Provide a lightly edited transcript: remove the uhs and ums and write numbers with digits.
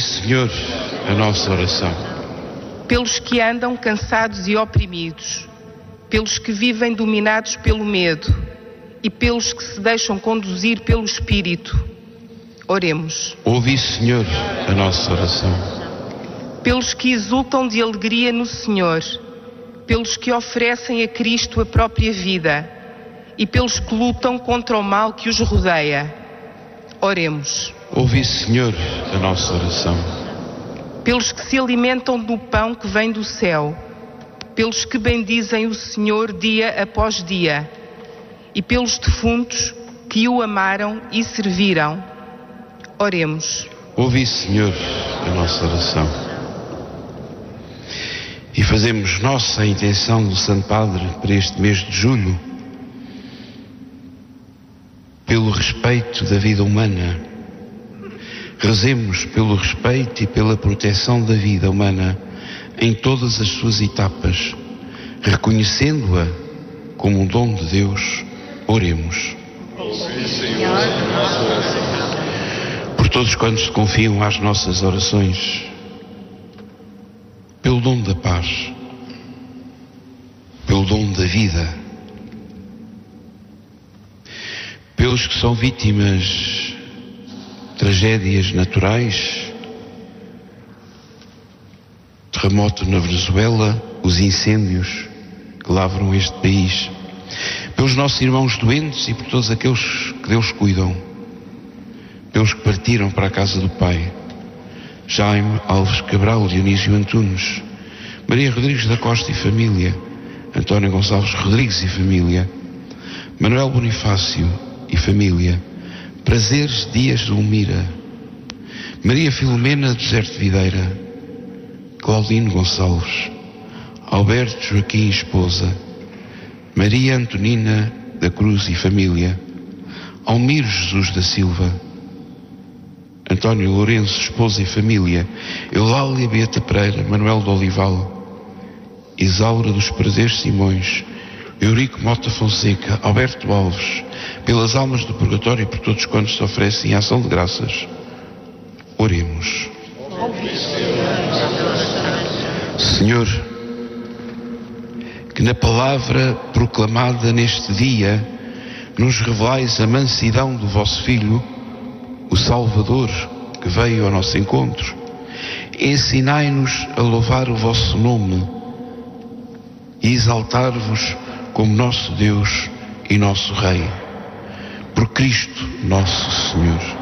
Senhor, a nossa oração. Pelos que andam cansados e oprimidos, pelos que vivem dominados pelo medo e pelos que se deixam conduzir pelo Espírito, oremos. Ouvi, Senhor, a nossa oração. Pelos que exultam de alegria no Senhor, pelos que oferecem a Cristo a própria vida e pelos que lutam contra o mal que os rodeia, oremos. Ouvi, Senhor, a nossa oração. Pelos que se alimentam do pão que vem do céu, pelos que bendizem o Senhor dia após dia, e pelos defuntos que o amaram e serviram, oremos. Ouvi, Senhor, a nossa oração. E fazemos nossa a intenção do Santo Padre para este mês de julho, pelo respeito da vida humana. Rezemos pelo respeito e pela proteção da vida humana em todas as suas etapas, reconhecendo-a como um dom de Deus. Oremos. Por todos quantos se confiam às nossas orações, pelo dom da paz, pelo dom da vida, pelos que são vítimas de tragédias naturais, terremoto na Venezuela, os incêndios que lavram este país, pelos nossos irmãos doentes e por todos aqueles que Deus cuidam, pelos que partiram para a casa do Pai, Jaime Alves Cabral, Dionísio Antunes, Maria Rodrigues da Costa e família, António Gonçalves Rodrigues e família, Manuel Bonifácio e família, Prazeres Dias de Lumira, Maria Filomena de Deserto Videira, Claudino Gonçalves, Alberto Joaquim esposa, Maria Antonina da Cruz e família, Almiro Jesus da Silva, António Lourenço, esposa e família, Eulália Beata Pereira, Manuel de Olival, Isaura dos Prazeres Simões, Eurico Mota Fonseca, Alberto Alves, pelas almas do purgatório e por todos quantos se oferecem em ação de graças, oremos. Senhor, que na palavra proclamada neste dia nos revelais a mansidão do vosso Filho, o Salvador, que veio ao nosso encontro. Ensinai-nos a louvar o vosso nome e exaltar-vos como nosso Deus e nosso Rei. Por Cristo nosso Senhor.